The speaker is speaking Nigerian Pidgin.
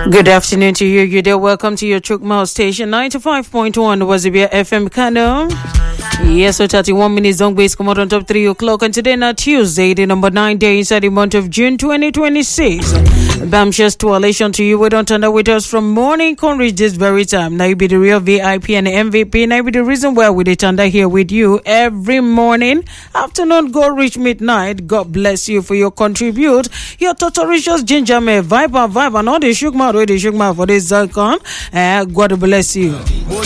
Good afternoon to you. You're there. Welcome to your Chukma station 95.1 Wazibia FM Kano. Yes, so 31 minutes on base come out on top 3 o'clock. And today, now Tuesday, the number 9 day inside the month of June 2026. Bamsha's toilation to you. We don't turn with us from morning. Can reach this very time. Now you be the real VIP and the MVP. Now you be the reason why we turn here with you every morning. Afternoon, go reach midnight. God bless you for your contribute. Your Totoricious Ginger May vibe and all the shook mouth. The shook mouth for this Zircon. God bless you.